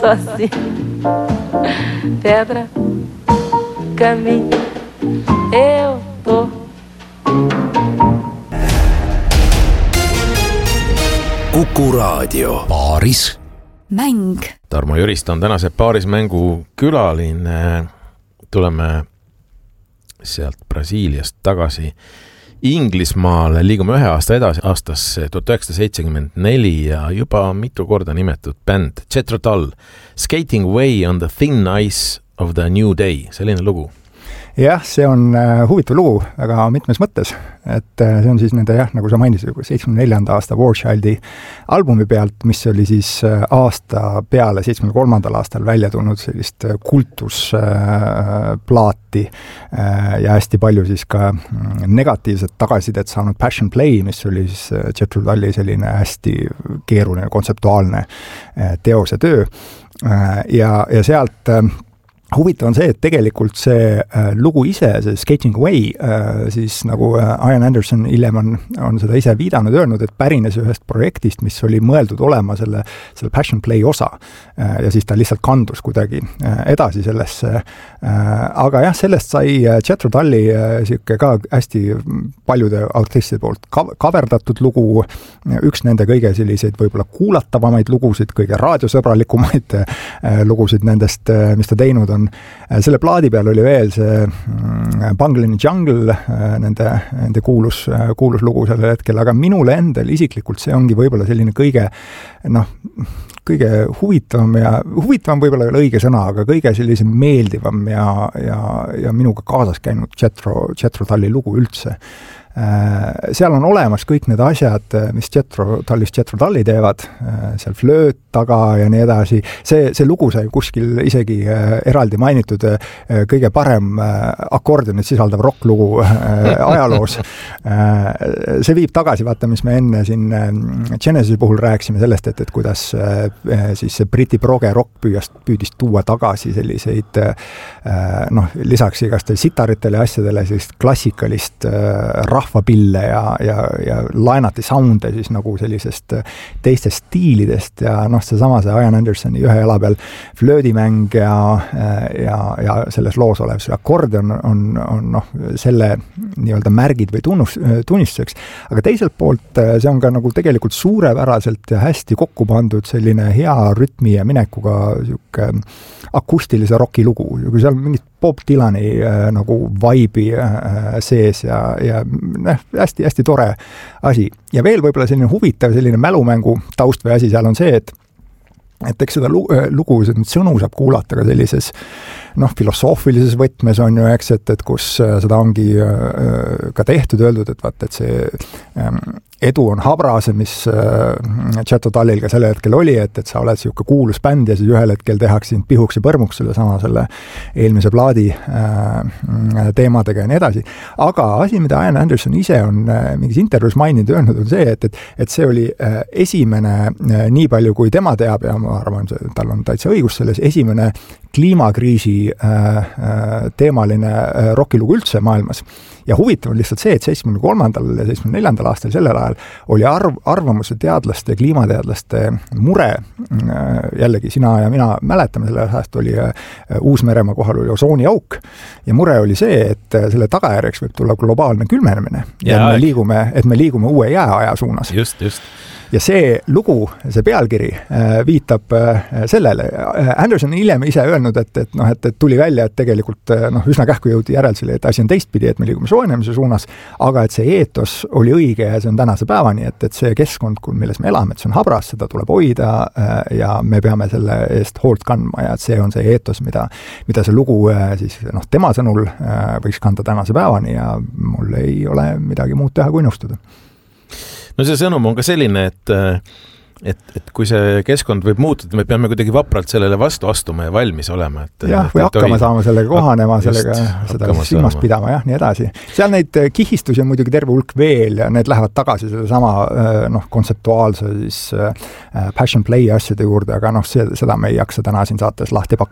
só assim. Pedra, caminho, eu tô. Kuku Raadio. Paaris mäng. Tarmo Jürist on tänase paarismängu külaline. Tuleme sealt Brasiiliast tagasi Inglismaale, liigume ühe aasta edasi aastasse 1974 ja juba mitu korda nimetud bänd Jethro Tull, Skating Away on the Thin Ice of the New Day, selline lugu. Jah, see on huvitav lugu väga mitmes mõttes, et see on siis nende, nagu sa mainisid, 74. aasta Warchildi albumi pealt, mis oli siis aasta peale 73. aastal välja tulnud sellist kultusplaati ja hästi palju siis ka negatiivset tagasisidet saanud Passion Play, mis oli siis Jethro Tulli selline hästi keeruline, kontseptuaalne teose töö ja sealt huvitav on see, et tegelikult see lugu ise, see Skating Away, siis nagu Ian Anderson hiljem on seda ise viidanud, öelnud, et pärines ühest projektist, mis oli mõeldud olema selle Passion Play osa. Ja siis ta lihtsalt kandus kuidagi edasi sellesse. Aga jah, sellest sai Jethro Tulli siuke ka hästi paljude artistide poolt kaverdatud lugu, üks nende kõige selliseid võib-olla kuulatavamaid lugusid, kõige raadiosõbralikumaid lugusid nendest, mis ta teinud on. Selle plaadi peal oli veel see Bungle in the Jungle, nende kuulus lugu sellel hetkel, aga minule endal isiklikult see ongi võib-olla selline kõige huvitavam võib-olla ei ole õige sõna, aga kõige sellisem meeldivam ja minuga kaasas käinud Jethro Tulli lugu üldse. Seal on olemas kõik need asjad, mis Jethro Tulli teevad, seal flööt taga ja nii edasi. See lugu sai kuskil isegi eraldi mainitud kõige parem akordionit sisaldav rocklugu ajaloos. See viib tagasi, vaata, mis me enne siin Genesise puhul rääkisime sellest, et kuidas siis see Briti proge rock püüdis tuua tagasi selliseid lisaks igast sitaritele ja asjadele sellist klassikalist rahvapille ja laenati sounde siis nagu sellisest teistest stiilidest ja seesama see Ian Andersoni ühe jala peal flöödimäng ja selles loos olev see akordion on selle nii-öelda märgid või tunnistuseks, aga teiselt poolt see on ka nagu tegelikult suurepäraselt ja hästi kokku pandud selline hea rütmi ja minekuga siuke akustilise rocki lugu, kui seal mingit Bob Dylani nagu vibe'i sees ja hästi tore asi. Ja veel võib-olla selline huvitav, selline mälumängu taust või asi seal on see, et eks seda lugu sõnu saab kuulata ka sellises filosoofilises võtmes on ju, eks, et kus seda ongi ka tehtud, öeldud, et vaat, et see edu on habras, mis Jethro Tullil ka selle hetkel oli, et sa oled siuke kuulus bänd ja siis ühel hetkel tehakse sind pihuks ja põrmuks selle eelmise plaadi teemadega ja nii edasi. Aga asi, mida Ian Anderson ise on mingis intervjuus maininud ja öelnud, on see, et see oli esimene, nii palju kui tema teab ja ma arvan, tal on täitsa õigus selles, esimene kliimakriisi teemaline rockilugu üldse maailmas. Ja huvitav on lihtsalt see, et 73. ja 74. aastal sellel ajal oli arvamuse teadlaste ja kliimateadlaste mure, jällegi sina ja mina mäletame selle ajast, oli Uus-Meremaa kohal oli osooniauk ja mure oli see, et selle tagajärjeks võib tulla globaalne külmenemine ja et me liigume uue jääaja suunas. Just. Ja see lugu, see pealkiri viitab sellele. Anderson hiljem ise öelnud, et tuli välja, et tegelikult üsna kähku jõudi järeldusele, et asi on teistpidi, et me liigume soojenemise suunas, aga et see eetos oli õige ja see on tänase päevani, et see keskkond, milles me elame, et see on habras, seda tuleb hoida ja me peame selle eest hoolt kandma ja et see on see eetos, mida see lugu siis, tema sõnul võiks kanda tänase päevani ja mul ei ole midagi muud teha kui nõustuda. No see sõnum on ka selline, et kui see keskkond võib muutuda, me peame kuidagi vapralt sellele vastu astuma ja valmis olema. Või hakkama saama sellega kohanema, seda silmas pidama, nii edasi. Seal neid kihistusi on muidugi terve hulk veel ja need lähevad tagasi selle sama kontseptuaalse siis Passion Play asjade juurde, aga seda me ei jaksa täna siin saates lahti